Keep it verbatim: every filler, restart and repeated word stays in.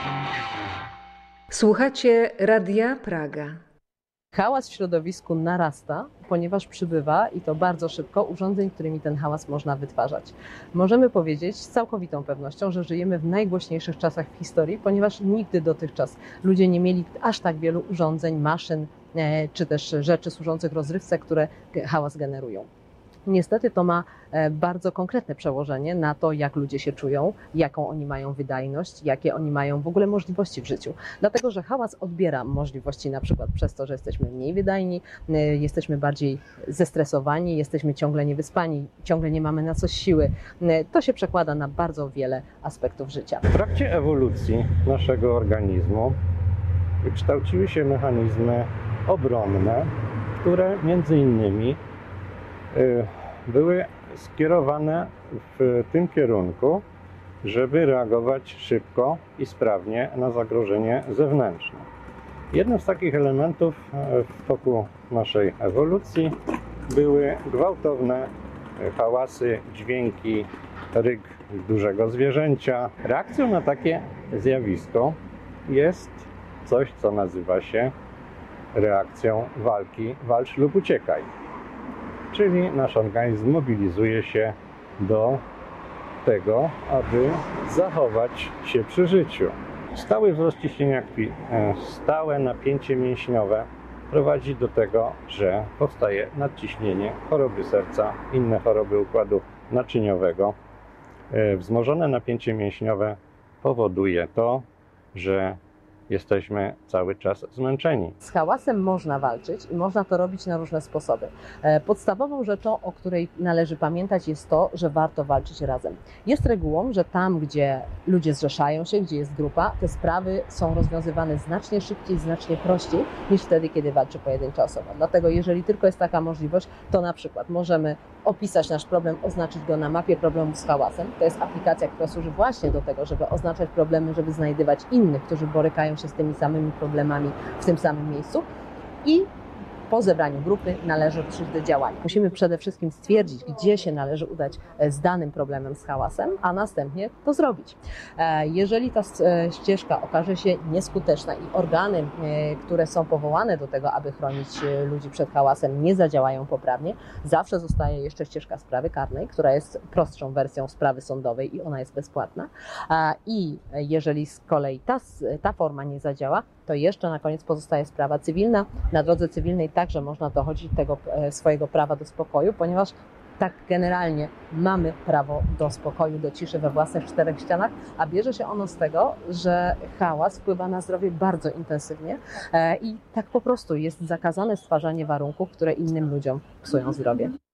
Słuchacie Radia Praga. Hałas w środowisku narasta, ponieważ przybywa, i to bardzo szybko, urządzeń, którymi ten hałas można wytwarzać. Możemy powiedzieć z całkowitą pewnością, że żyjemy w najgłośniejszych czasach w historii, ponieważ nigdy dotychczas ludzie nie mieli aż tak wielu urządzeń, maszyn, czy też rzeczy służących rozrywce, które hałas generują. Niestety to ma bardzo konkretne przełożenie na to, jak ludzie się czują, jaką oni mają wydajność, jakie oni mają w ogóle możliwości w życiu. Dlatego, że hałas odbiera możliwości na przykład przez to, że jesteśmy mniej wydajni, jesteśmy bardziej zestresowani, jesteśmy ciągle niewyspani, ciągle nie mamy na coś siły. To się przekłada na bardzo wiele aspektów życia. W trakcie ewolucji naszego organizmu wykształciły się mechanizmy obronne, które między innymi były skierowane w tym kierunku, żeby reagować szybko i sprawnie na zagrożenie zewnętrzne. Jednym z takich elementów w toku naszej ewolucji były gwałtowne hałasy, dźwięki, ryk dużego zwierzęcia. Reakcją na takie zjawisko jest coś, co nazywa się reakcją walki, walcz lub uciekaj. Czyli nasz organizm mobilizuje się do tego, aby zachować się przy życiu. Stały wzrost ciśnienia krwi, stałe napięcie mięśniowe prowadzi do tego, że powstaje nadciśnienie, choroby serca, inne choroby układu naczyniowego. Wzmożone napięcie mięśniowe powoduje to, że jesteśmy cały czas zmęczeni. Z hałasem można walczyć i można to robić na różne sposoby. Podstawową rzeczą, o której należy pamiętać, jest to, że warto walczyć razem. Jest regułą, że tam, gdzie ludzie zrzeszają się, gdzie jest grupa, te sprawy są rozwiązywane znacznie szybciej, znacznie prościej niż wtedy, kiedy walczy pojedyncza osoba. Dlatego jeżeli tylko jest taka możliwość, to na przykład możemy opisać nasz problem, oznaczyć go na mapie problemów z hałasem. To jest aplikacja, która służy właśnie do tego, żeby oznaczać problemy, żeby znajdywać innych, którzy borykają się z tymi samymi problemami w tym samym miejscu, i po zebraniu grupy należy przyjść do działania. Musimy przede wszystkim stwierdzić, gdzie się należy udać z danym problemem z hałasem, a następnie to zrobić. Jeżeli ta ścieżka okaże się nieskuteczna i organy, które są powołane do tego, aby chronić ludzi przed hałasem, nie zadziałają poprawnie, zawsze zostaje jeszcze ścieżka sprawy karnej, która jest prostszą wersją sprawy sądowej i ona jest bezpłatna. I jeżeli z kolei ta, ta forma nie zadziała, to jeszcze na koniec pozostaje sprawa cywilna. Na drodze cywilnej także można dochodzić tego swojego prawa do spokoju, ponieważ tak generalnie mamy prawo do spokoju, do ciszy we własnych czterech ścianach, a bierze się ono z tego, że hałas wpływa na zdrowie bardzo intensywnie i tak po prostu jest zakazane stwarzanie warunków, które innym ludziom psują zdrowie.